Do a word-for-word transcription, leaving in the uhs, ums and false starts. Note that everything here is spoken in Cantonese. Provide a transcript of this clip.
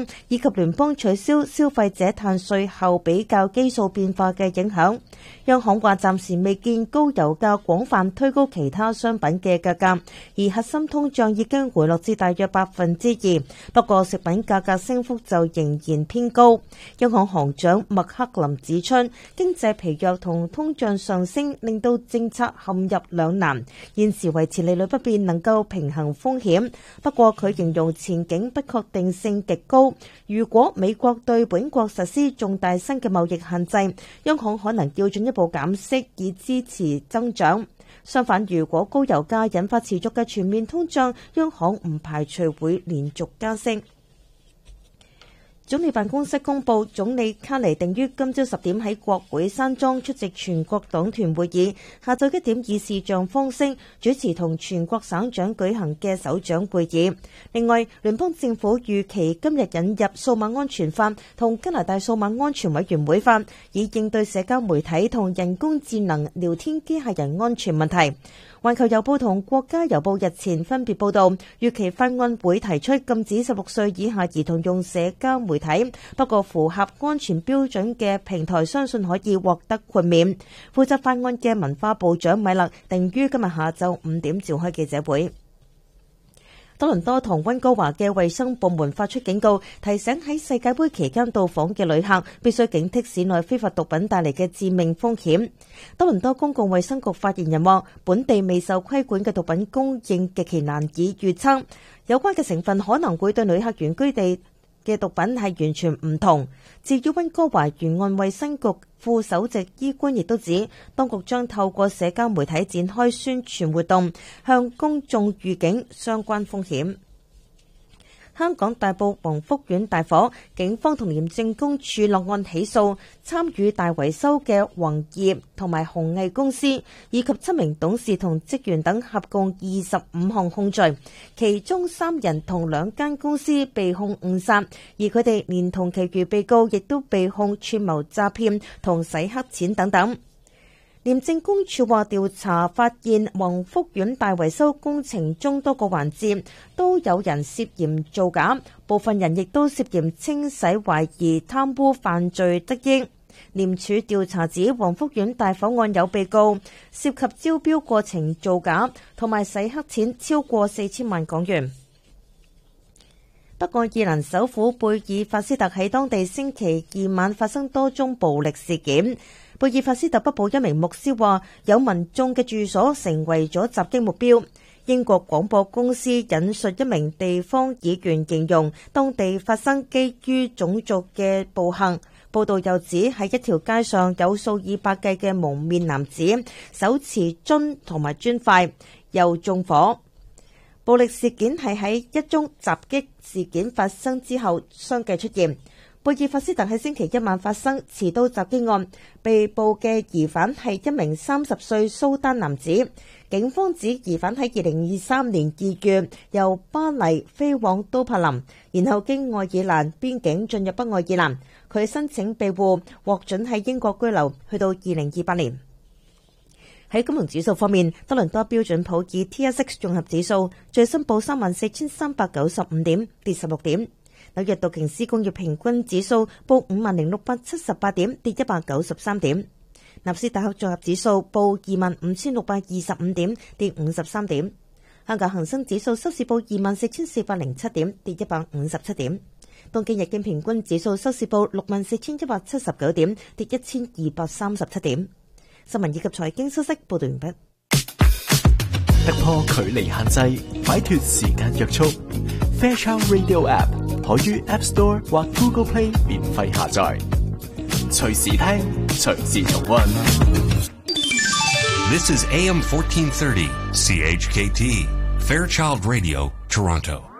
升，以及聯邦取消消費者碳稅後比較基數變化嘅影響。央行話暫時未見高油價廣泛推高其他商品嘅價格，而核心通脹已經回落至大約百分之二。不過食品價格升幅就仍然偏高。央行行長麥克林指出，經濟疲弱同通脹上升令到政策陷入兩難，現時維持利率不變能夠平衡風險。不過佢形容前景不確定性極高，如果美國對本國實施重大新嘅貿易限制，央行可能要進一步減息以支持增長。相反，如果高油價引發持續嘅全面通脹，央行唔排除會連續加息。總理辦公室公佈，總理卡尼定於今朝十點喺國會山莊出席全國黨團會議，下晝一點以視像方式主持同全國省長舉行嘅首長會議。另外，聯邦政府預期今日引入數碼安全法同加拿大數碼安全委員會法，以應對社交媒體同人工智能聊天機械人安全問題。環球郵報同國家郵報日前分別報道，預期法案會提出禁止十六歲以下兒童用社交媒體，不過符合安全標準嘅平台相信可以獲得豁免。負責法案嘅文化部長米勒定於今日下晝五點召開記者會。多倫多同溫哥華嘅衛生部門發出警告，提醒喺世界盃期間到訪嘅旅客必須警惕市內非法毒品帶嚟嘅致命風險。多倫多公共衛生局發言人話，本地未受規管嘅毒品供應極其難以預測，有關嘅成分可能會對旅客原居地嘅毒品係完全唔同。至於溫哥華沿岸衛生局副首席醫官亦都指，當局將透過社交媒體展開宣傳活動，向公眾預警相關風險。香港大埔宏福苑大火，警方同廉政公署落案起訴參與大維修嘅宏業同埋宏毅公司，以及七名董事同職員等合共二十五項控罪，其中三人同兩間公司被控誤殺，而佢哋連同其餘被告亦都被控串謀詐騙同洗黑錢等等。廉政公署話調查發現，宏福苑大維修工程中多個環節都有人涉嫌造假，部分人亦都涉嫌清洗懷疑貪污犯罪得益。廉署調查指，宏福苑大火案有被告涉及招標過程造假同埋洗黑錢超過四千萬港元。不過，愛爾蘭首府貝爾法斯特喺當地星期二晚發生多宗暴力事件。貝爾法斯特北部一名牧師話，有民眾嘅住所成為咗襲擊目標。英國廣播公司引述一名地方議員形容當地發生基於種族嘅暴行。報道又指喺一條街上有數以百計嘅蒙面男子手持樽同埋磚塊，又縱火。暴力事件係喺一宗襲擊事件發生之後相繼出現。貝爾法斯特喺星期一晚發生持刀襲擊案，被捕嘅疑犯係一名三十歲蘇丹男子。警方指疑犯喺二零二三年二月由巴黎飛往都柏林，然後經愛爾蘭邊境進入北愛爾蘭。佢申請庇護，獲准喺英國居留，去到二零二八年。喺金融指數方面，多倫多標準普爾 T S X 綜合指數最新報三萬四千三百九十五點，跌十六點。紐約道瓊斯工業平均指數報五萬零六百七十八點，跌一百九十三點。納斯達克綜合指數報二萬五千六百二十五點，跌五十三點。香港恒生指數收市報二萬四千四百零七點，跌一百五十七點。東京日經平均指數收市報六萬四千一百七十九點，跌一千二百三十七點。新聞以及財經消息報道完畢。 突破距離限制，擺脫時間約束。Fairchild Radio App 可於 App Store 或 Google Play 免費下載，隨時聽，隨時重溫。 This is A M fourteen thirty C H K T Fairchild Radio Toronto.